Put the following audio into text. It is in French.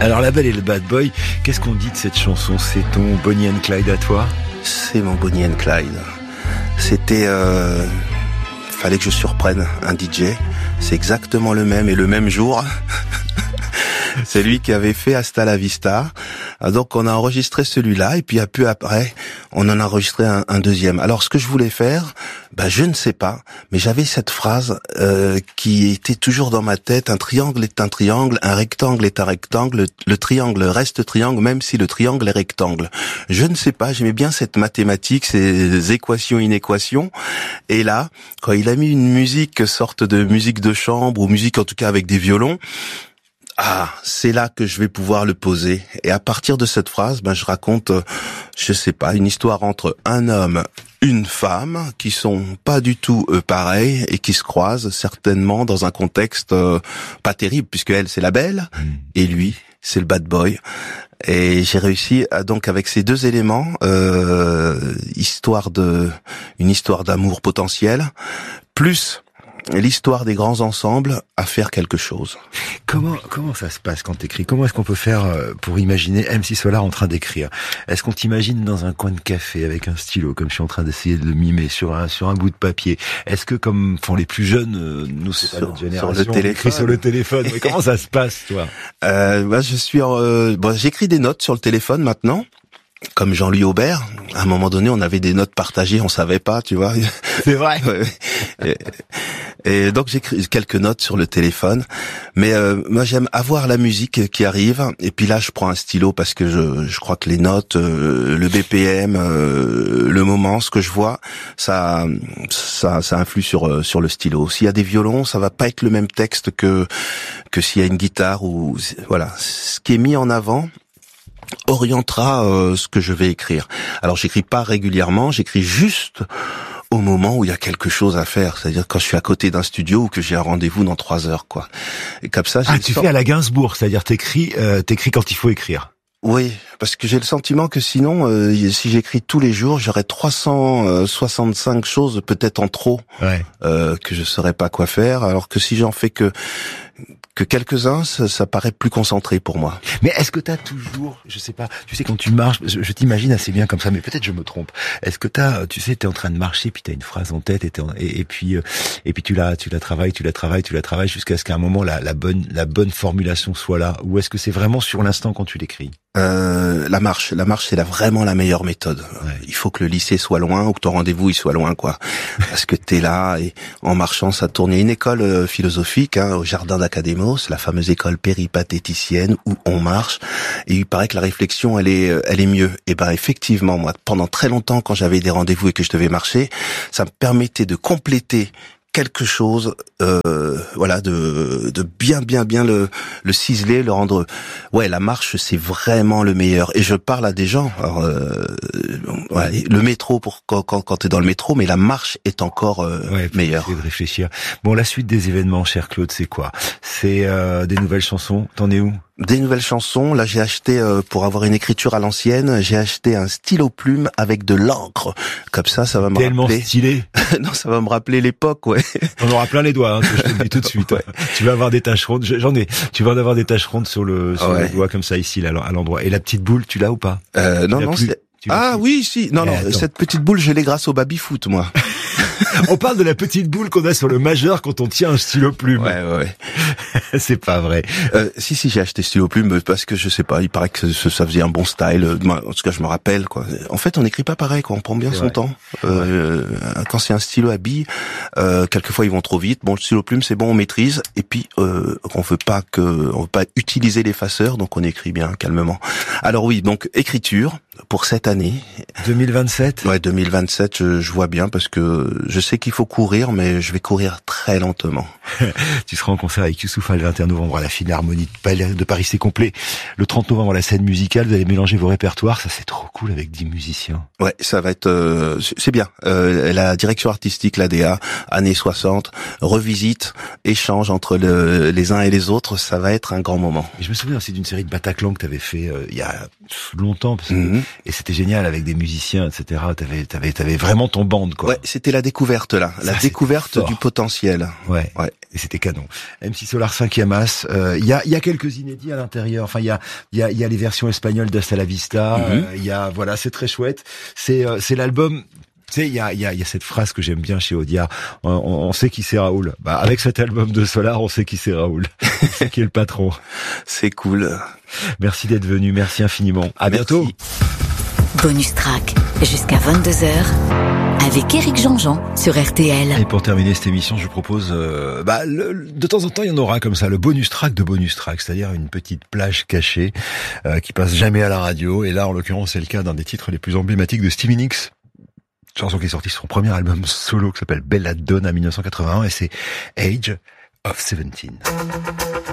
Alors La Belle et le Bad Boy, qu'est-ce qu'on dit de cette chanson? C'est ton Bonnie and Clyde à toi? C'est mon Bonnie and Clyde. C'était... fallait que je surprenne un DJ. C'est exactement le même et le même jour. C'est lui qui avait fait Hasta la Vista. Donc on a enregistré celui-là et puis un peu après, on en a enregistré un deuxième. Alors ce que je voulais faire, je ne sais pas, mais j'avais cette phrase qui était toujours dans ma tête: un triangle est un triangle, un rectangle est un rectangle, le triangle reste triangle même si le triangle est rectangle. Je ne sais pas, j'aimais bien cette mathématique, ces équations-inéquations. Et là, quand il a mis une musique, sorte de musique de chambre ou musique en tout cas avec des violons, c'est là que je vais pouvoir le poser. Et à partir de cette phrase, je raconte, je sais pas, une histoire entre un homme, une femme, qui sont pas du tout pareils et qui se croisent certainement dans un contexte pas terrible, puisque elle c'est la belle et lui c'est le bad boy. Et j'ai réussi donc avec ces deux éléments, une histoire d'amour potentiel, plus l'histoire des grands ensembles, à faire quelque chose. Comment ça se passe quand t'écris? Comment est-ce qu'on peut faire pour imaginer MC Solar en train d'écrire? Est-ce qu'on t'imagine dans un coin de café avec un stylo, comme je suis en train d'essayer de le mimer sur un bout de papier? Est-ce que, comme font les plus jeunes, nous c'est pas notre génération, sur le téléphone. Sur le téléphone. Mais comment ça se passe, toi? Je suis j'écris des notes sur le téléphone maintenant. Comme Jean-Louis Aubert, à un moment donné, on avait des notes partagées, on savait pas, tu vois. C'est vrai. Et donc j'écris quelques notes sur le téléphone, mais moi j'aime avoir la musique qui arrive, et puis là je prends un stylo parce que je crois que les notes, le BPM, le moment, ce que je vois, ça influe sur le stylo. S'il y a des violons, ça va pas être le même texte que s'il y a une guitare ou voilà, ce qui est mis en avant orientera ce que je vais écrire. Alors j'écris pas régulièrement, j'écris juste au moment où il y a quelque chose à faire, c'est-à-dire quand je suis à côté d'un studio ou que j'ai un rendez-vous dans 3 heures, quoi. Et comme ça, fais à la Gainsbourg, c'est-à-dire t'écris quand il faut écrire. Oui, parce que j'ai le sentiment que sinon, si j'écris tous les jours, j'aurais 365 choses peut-être en trop, que je saurais pas quoi faire, alors que si j'en fais que quelques-uns, ça paraît plus concentré pour moi. Mais est-ce que t'as toujours, je sais pas, tu sais quand tu marches, je t'imagine assez bien comme ça, mais peut-être je me trompe. Est-ce que t'es en train de marcher, puis t'as une phrase en tête, et puis tu la travailles jusqu'à ce qu'à un moment la bonne formulation soit là, ou est-ce que c'est vraiment sur l'instant quand tu l'écris? La marche, c'est vraiment la meilleure méthode. Ouais. Il faut que le lycée soit loin ou que ton rendez-vous il soit loin, quoi. Parce que t'es là et en marchant, ça tourne. Il y a une école philosophique au jardin d'Académos, la fameuse école péripatéticienne où on marche. Et il paraît que la réflexion, elle est mieux. Et effectivement, moi, pendant très longtemps, quand j'avais des rendez-vous et que je devais marcher, ça me permettait de compléter quelque chose, de bien le ciseler, le rendre. Ouais, la marche c'est vraiment le meilleur. Et je parle à des gens. Alors, le métro quand t'es dans le métro, mais la marche est encore meilleure. De réfléchir. Bon, la suite des événements, cher Claude, c'est quoi? C'est des nouvelles chansons. T'en es où? Des nouvelles chansons. Là, j'ai acheté, pour avoir une écriture à l'ancienne, j'ai acheté un stylo plume avec de l'encre. Comme ça va me tellement rappeler... stylé. Non, ça va me rappeler l'époque, ouais. On aura plein les doigts, je te le dis tout de suite. Ouais. Tu vas avoir des taches rondes. Tu vas en avoir des taches rondes sur le doigt, comme ça, ici, à l'endroit. Et la petite boule, tu l'as ou pas? Non, oui, si. Non, cette petite boule, je l'ai grâce au baby-foot, moi. On parle de la petite boule qu'on a sur le majeur quand on tient un stylo plume. Ouais. C'est pas vrai. Si, j'ai acheté stylo plume parce que je sais pas, il paraît que ça faisait un bon style. En tout cas, je me rappelle, quoi. En fait, on n'écrit pas pareil, quoi. On prend bien son temps. Quand c'est un stylo à billes, quelquefois ils vont trop vite. Bon, le stylo plume, c'est bon, on maîtrise. Et puis, on veut pas utiliser l'effaceur, donc on écrit bien, calmement. Alors oui, donc écriture pour cette année. 2027. Ouais, 2027, je vois bien parce que je sais qu'il faut courir, mais je vais courir très lentement. Tu seras en concert avec Youssoupha le 21 novembre à la Philharmonie de Paris, c'est complet. Le 30 novembre à la scène musicale, vous allez mélanger vos répertoires, ça c'est trop cool avec 10 musiciens. Ouais, ça va être, c'est bien. La direction artistique, l'ADA, années 60, revisite, échange entre les uns et les autres, ça va être un grand moment. Et je me souviens aussi d'une série de Bataclan que t'avais fait il y a longtemps, parce que Et c'était génial avec des musiciens, etc. T'avais vraiment ton band, quoi. Ouais, c'était la découverte, là. La découverte du potentiel. Ouais. Et c'était canon. MC Solar 5e As. Il y a quelques inédits à l'intérieur. Enfin, il y a les versions espagnoles d'Hasta la Vista. Voilà, c'est très chouette. C'est l'album. Tu sais, il y a cette phrase que j'aime bien chez Audiard. On sait qui c'est Raoul. Bah, avec cet album de Solar, on sait qui c'est Raoul. C'est qui est le patron. C'est cool. Merci d'être venu. Merci infiniment. À bientôt. Bonus track jusqu'à 22h avec Éric Jean-Jean sur RTL. Et pour terminer cette émission, je vous propose, de temps en temps, il y en aura comme ça, le bonus track de bonus track, c'est-à-dire une petite plage cachée qui passe jamais à la radio. Et là, en l'occurrence, c'est le cas d'un des titres les plus emblématiques de Stevie Nicks. Chanson qui est sortie sur son premier album solo qui s'appelle Belladonna 1981 et c'est Age of 17.